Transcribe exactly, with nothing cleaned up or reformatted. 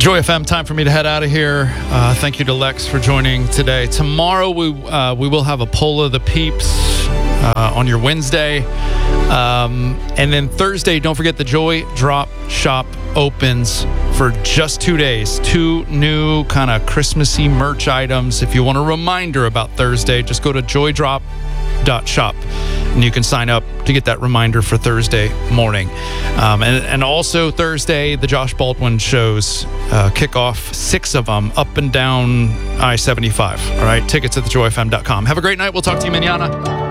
Joy F M, time for me to head out of here. Uh, thank you to Lex for joining today. Tomorrow we uh, we will have a poll of the peeps uh, on your Wednesday. Um, and then Thursday, don't forget the Joy Drop Shop opens for just two days. Two new kind of Christmassy merch items. If you want a reminder about Thursday, just go to joy drop dot shop and you can sign up to get that reminder for Thursday morning. Um, and, and also Thursday, the Josh Baldwin shows uh, kick off, six of them up and down I seventy-five. All right, tickets at the joy f m dot com. Have a great night. We'll talk to you mañana.